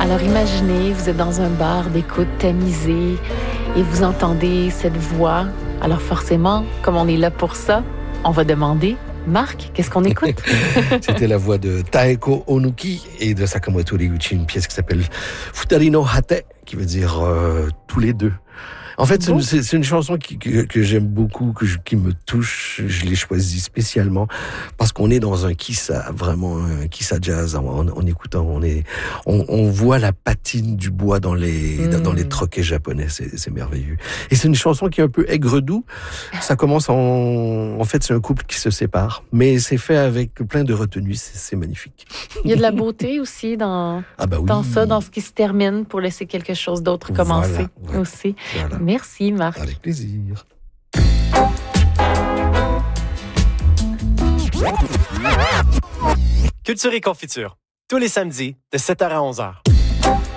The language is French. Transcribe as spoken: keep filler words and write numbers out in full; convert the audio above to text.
Alors imaginez, vous êtes dans un bar d'écoute tamisé et vous entendez cette voix. Alors forcément, comme on est là pour ça, on va demander, Marc, qu'est-ce qu'on écoute? C'était la voix de Taeko Onuki et de Sakamoto Riguchi, une pièce qui s'appelle Futari no Hate, qui veut dire euh, tous les deux. En fait, c'est une, c'est, c'est une chanson qui, que, que j'aime beaucoup, que je, qui me touche. Je l'ai choisie spécialement parce qu'on est dans un kissa, vraiment un kissa jazz. En, en écoutant, on est, on, on voit la patine du bois dans les mmh. dans les troquets japonais. C'est, c'est merveilleux. Et c'est une chanson qui est un peu aigre-doux. Ça commence en, en fait, c'est un couple qui se sépare, mais c'est fait avec plein de retenue. C'est, c'est magnifique. Il y a de la beauté aussi dans ah bah oui. dans ça, dans ce qui se termine pour laisser quelque chose d'autre commencer voilà, voilà, aussi. Voilà. Merci, Marc. Avec plaisir. Culture et confiture, tous les samedis de sept heures à onze heures.